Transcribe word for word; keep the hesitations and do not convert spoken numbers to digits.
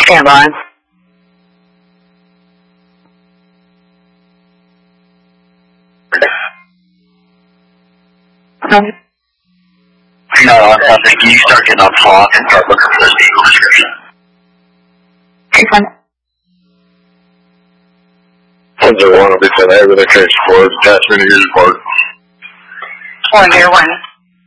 Stand by. Um, No, I think you start getting off clock and start looking for this vehicle description. one zero one will be sent over the transport attachment of your report. one zero one.